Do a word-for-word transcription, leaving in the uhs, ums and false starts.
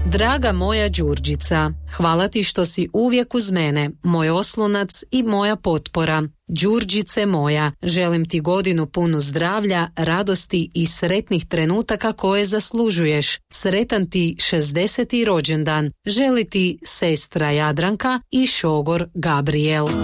Draga moja Đurđica, hvala ti što si uvijek uz mene, moj oslonac i moja potpora. Đurđice moja, želim ti godinu punu zdravlja, radosti i sretnih trenutaka koje zaslužuješ. Sretan ti šezdeseti rođendan. Želi ti sestra Jadranka i šogor Gabriel.